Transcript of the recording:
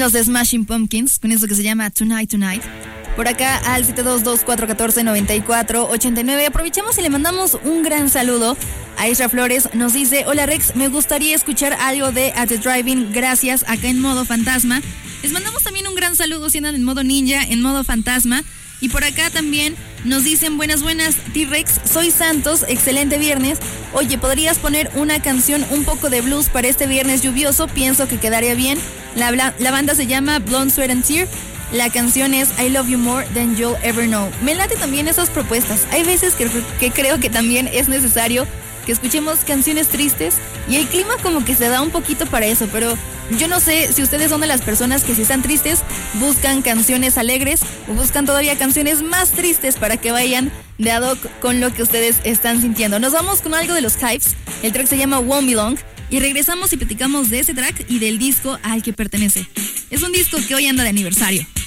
Los de Smashing Pumpkins, con eso que se llama Tonight Tonight. Por acá al 722-414-9489. Aprovechamos y le mandamos un gran saludo a Isra Flores. Nos dice: hola Rex, me gustaría escuchar algo de At the Drive-In, gracias, acá en modo fantasma. Les mandamos también un gran saludo si andan en modo ninja, en modo fantasma. Y por acá también nos dicen: buenas, T-Rex, soy Santos, excelente viernes. Oye, ¿podrías poner una canción un poco de blues para este viernes lluvioso? Pienso que quedaría bien. La banda se llama Blonde Sweat and Tear. La canción es I Love You More Than You'll Ever Know. Me late también esas propuestas. Hay veces que creo que también es necesario que escuchemos canciones tristes, y el clima como que se da un poquito para eso, pero yo no sé si ustedes son de las personas que si están tristes buscan canciones alegres o buscan todavía canciones más tristes para que vayan de ad hoc con lo que ustedes están sintiendo. Nos vamos con algo de los Hives. El track se llama Won't Be Long y regresamos y platicamos de ese track y del disco al que pertenece. Es un disco que hoy anda de aniversario.